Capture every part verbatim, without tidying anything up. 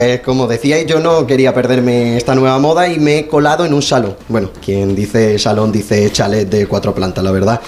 Eh, como decíais, yo no quería perderme esta nueva moda y me he colado en un salón. Bueno, quien dice salón dice chalet de cuatro plantas, la verdad.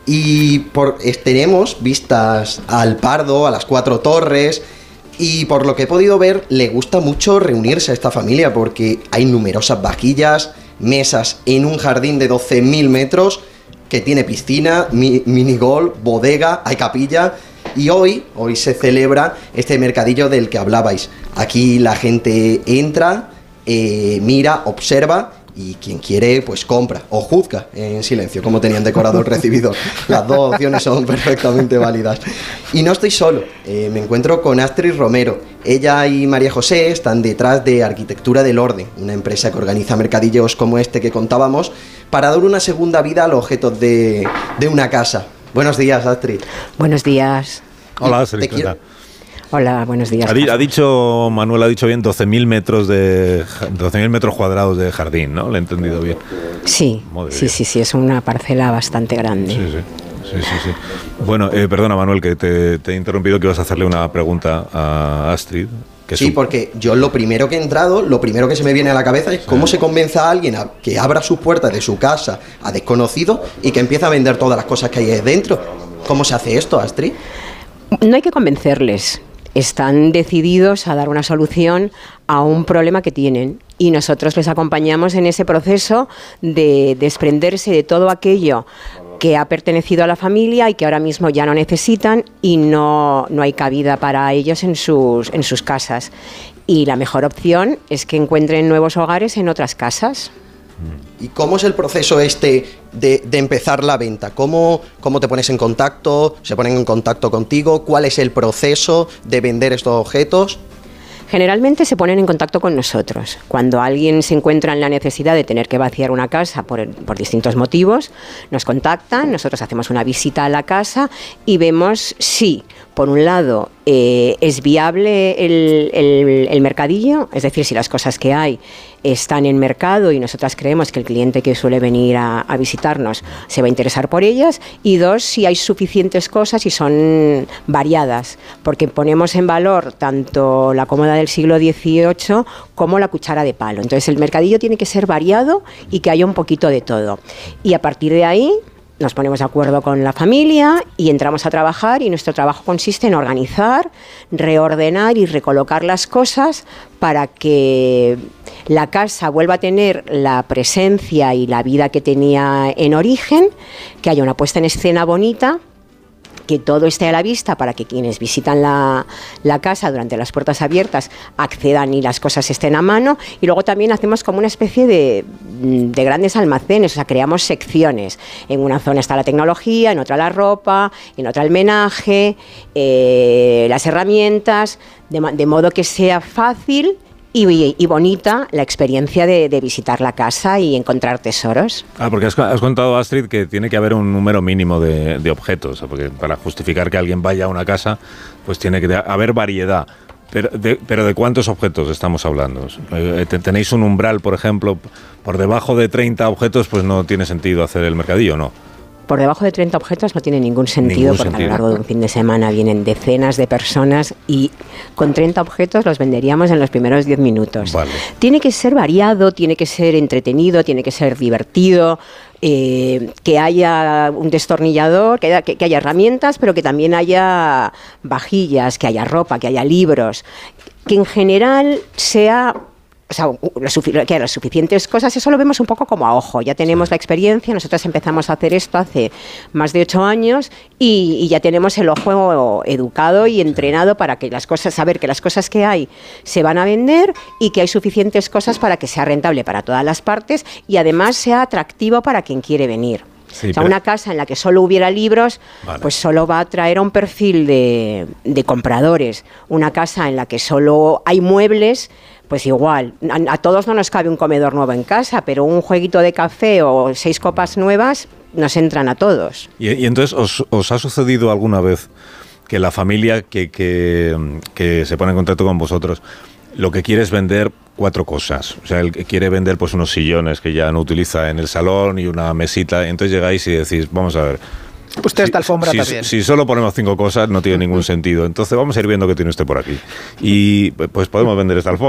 Y por, tenemos vistas al Pardo, a las Cuatro Torres, y por lo que he podido ver, le gusta mucho reunirse a esta familia porque hay numerosas vajillas, mesas en un jardín de doce mil metros que tiene piscina, mi, minigolf, bodega, hay capilla. Y hoy, hoy se celebra este mercadillo del que hablabais. Aquí la gente entra, eh, mira, observa y quien quiere, pues compra o juzga en silencio, como tenían decorado el recibidor. Las dos opciones son perfectamente válidas. Y no estoy solo, eh, me encuentro con Astrid Romero. Ella y María José están detrás de Arquitectura del Orden, una empresa que organiza mercadillos como este que contábamos para dar una segunda vida a los objetos de, de una casa. Buenos días, Astrid. Buenos días. Hola, Astrid. ¿Qué tal? Hola, buenos días. Ha, di, ha dicho, Manuel ha dicho bien, doce mil metros de doce mil metros cuadrados de jardín, ¿no? ¿Le he entendido bien? Sí, Madre sí, Dios. sí, sí, es una parcela bastante grande. Sí, sí. Sí, sí, sí. Bueno, eh, perdona, Manuel, que te, te he interrumpido, que ibas a hacerle una pregunta a Astrid. Que sí, un... porque yo lo primero que he entrado, lo primero que se me viene a la cabeza es sí. cómo se convence a alguien a que abra sus puertas de su casa a desconocido y que empiece a vender todas las cosas que hay ahí dentro. ¿Cómo se hace esto, Astrid? No hay que convencerles. Están decididos a dar una solución a un problema que tienen y nosotros les acompañamos en ese proceso de desprenderse de todo aquello que ha pertenecido a la familia y que ahora mismo ya no necesitan y no, no hay cabida para ellos en sus, en sus casas. Y la mejor opción es que encuentren nuevos hogares en otras casas. ¿Y cómo es el proceso este de, de empezar la venta? ¿Cómo, ¿Cómo te pones en contacto? ¿Se ponen en contacto contigo? ¿Cuál es el proceso de vender estos objetos? Generalmente se ponen en contacto con nosotros. Cuando alguien se encuentra en la necesidad de tener que vaciar una casa por, por distintos motivos, nos contactan, nosotros hacemos una visita a la casa y vemos si, por un lado, eh, es viable el, el, el mercadillo, es decir, si las cosas que hay están en mercado y nosotras creemos que el cliente que suele venir a, a visitarnos se va a interesar por ellas, y dos, si hay suficientes cosas y son variadas, porque ponemos en valor tanto la cómoda del siglo dieciocho como la cuchara de palo. Entonces el mercadillo tiene que ser variado y que haya un poquito de todo. Y a partir de ahí nos ponemos de acuerdo con la familia y entramos a trabajar, y nuestro trabajo consiste en organizar, reordenar y recolocar las cosas para que la casa vuelva a tener la presencia y la vida que tenía en origen, que haya una puesta en escena bonita, que todo esté a la vista para que quienes visitan la, la casa durante las puertas abiertas accedan y las cosas estén a mano. Y luego también hacemos como una especie de, de grandes almacenes, o sea, creamos secciones. En una zona está la tecnología, en otra la ropa, en otra el menaje, eh, las herramientas, de, de modo que sea fácil Y, y bonita la experiencia de, de visitar la casa y encontrar tesoros. Ah, porque has, has contado, Astrid, que tiene que haber un número mínimo de, de objetos, porque para justificar que alguien vaya a una casa, pues tiene que haber variedad. Pero de, pero ¿de cuántos objetos estamos hablando? ¿Tenéis un umbral, por ejemplo, por debajo de treinta objetos, pues no tiene sentido hacer el mercadillo, ¿no? Por debajo de treinta objetos no tiene ningún sentido, ningún porque sentido. A lo largo de un fin de semana vienen decenas de personas y con treinta objetos los venderíamos en los primeros diez minutos. Vale. Tiene que ser variado, tiene que ser entretenido, tiene que ser divertido, eh, que haya un destornillador, que haya, que, que haya herramientas, pero que también haya vajillas, que haya ropa, que haya libros, que en general sea... O sea, que hay las suficientes cosas, eso lo vemos un poco como a ojo. Ya tenemos sí. la experiencia, nosotros empezamos a hacer esto hace más de ocho años y, y ya tenemos el ojo educado y entrenado para que las cosas, saber que las cosas que hay se van a vender y que hay suficientes cosas para que sea rentable para todas las partes y además sea atractivo para quien quiere venir. Sí, o sea, pero... una casa en la que solo hubiera libros, vale. pues solo va a atraer a un perfil de, de compradores. Una casa en la que solo hay muebles, pues igual, a, a todos no nos cabe un comedor nuevo en casa, pero un jueguito de café o seis copas nuevas nos entran a todos. Y, y entonces, ¿os, ¿os ha sucedido alguna vez que la familia que, que, que se pone en contacto con vosotros lo que quiere es vender cuatro cosas? O sea, él quiere vender pues unos sillones que ya no utiliza en el salón y una mesita, y entonces llegáis y decís, vamos a ver, Usted esta alfombra si, también. Si solo ponemos cinco cosas no tiene ningún sentido. Entonces vamos a ir viendo qué tiene usted por aquí. Y pues podemos vender esta alfombra.